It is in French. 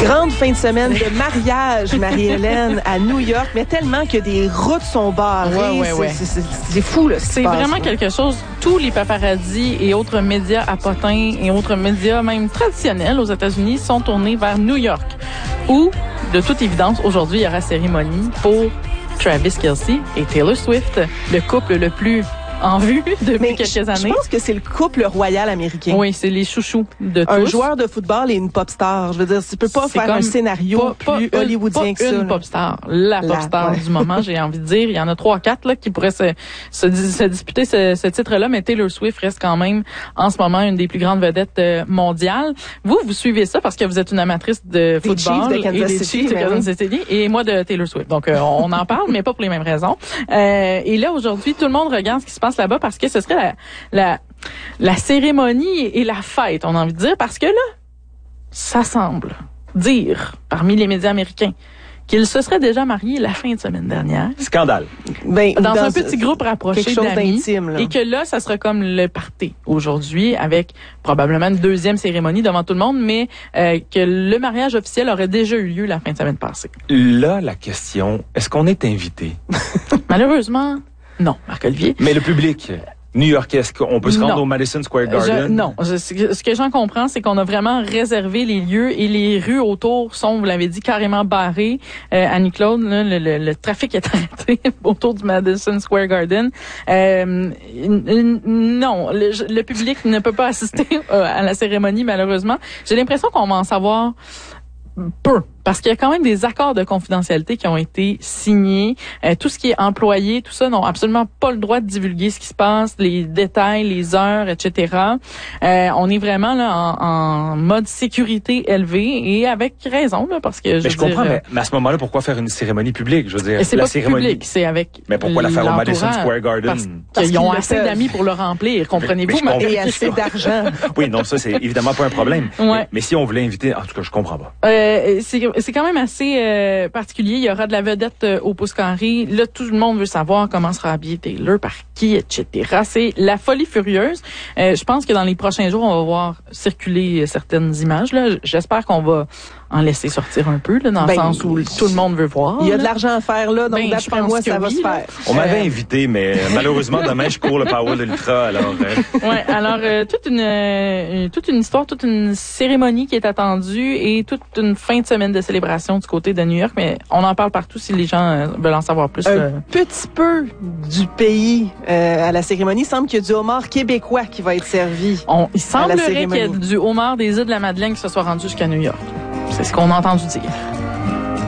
Grande fin de semaine de mariage, Marie-Hélène, à New York, mais tellement que des routes sont barrées. Ouais. C'est fou, là. C'est vraiment quelque chose. Tous les paparazzis et autres médias à potins et autres médias même traditionnels aux États-Unis sont tournés vers New York, où, de toute évidence, aujourd'hui, il y aura cérémonie pour Travis Kelce et Taylor Swift, le couple le plus en vue depuis quelques années. Je pense que c'est le couple royal américain. Oui, c'est les chouchous de tous. Un joueur de football et une pop star. Je veux dire, tu peux pas faire un scénario plus hollywoodien que ça. Pas une pop star, la pop star du moment, j'ai envie de dire. Il y en a 3-4 là qui pourraient se disputer ce titre-là, mais Taylor Swift reste quand même en ce moment une des plus grandes vedettes mondiales. Vous suivez ça parce que vous êtes une amatrice de football des Chiefs de Kansas City et moi de Taylor Swift. Donc on en parle, mais pas pour les mêmes raisons. Et là aujourd'hui, tout le monde regarde ce qui se passe là-bas parce que ce serait la cérémonie et la fête, on a envie de dire, parce que là, ça semble dire parmi les médias américains qu'il se serait déjà marié la fin de semaine dernière. Scandale. Dans un petit groupe rapproché d'amis. Et que là, ça sera comme le party aujourd'hui avec probablement une deuxième cérémonie devant tout le monde, mais que le mariage officiel aurait déjà eu lieu la fin de semaine passée. Là, la question, est-ce qu'on est invité? Malheureusement, non, Marc-Olivier. Mais le public new-yorkais, est-ce qu'on peut se rendre au Madison Square Garden? Non. Ce que j'en comprends, c'est qu'on a vraiment réservé les lieux et les rues autour sont, vous l'avez dit, carrément barrées. Annie-Claude, le trafic est arrêté autour du Madison Square Garden. Non, le public ne peut pas assister à la cérémonie, malheureusement. J'ai l'impression qu'on va en savoir peu. Parce qu'il y a quand même des accords de confidentialité qui ont été signés. Tout ce qui est employé, tout ça, n'ont absolument pas le droit de divulguer ce qui se passe, les détails, les heures, etc. On est vraiment là en mode sécurité élevée et avec raison, là, parce que je comprends, mais à ce moment-là, pourquoi faire une cérémonie publique? Je veux dire, c'est la pas cérémonie public, c'est avec. Mais pourquoi la faire au Madison Square Garden? Parce qu'ils ont assez d'amis pour le remplir, comprenez-vous? Et assez d'argent. Oui, non, ça, c'est évidemment pas un problème. Ouais. Mais si on voulait inviter, en tout cas, je comprends pas. C'est quand même assez particulier. Il y aura de la vedette au pouce carré. Là, tout le monde veut savoir comment sera habillé Taylor, par qui, etc. C'est la folie furieuse. Je pense que dans les prochains jours, on va voir circuler certaines images. Là, j'espère qu'on va en laisser sortir un peu, là, dans le sens où tout le monde veut voir. Il y a de l'argent à faire là, donc d'après moi, ça va se faire. On m'avait invité, mais malheureusement, demain, je cours le Power Ultra, alors... toute une histoire, toute une cérémonie qui est attendue et toute une fin de semaine de célébration du côté de New York, mais on en parle partout si les gens veulent en savoir plus. Un petit peu du pays à la cérémonie. Il semble qu'il y a du homard québécois qui va être servi. Il semblerait qu'il y ait du homard des îles de la Madeleine qui se soit rendu jusqu'à New York. C'est ce qu'on a entendu dire.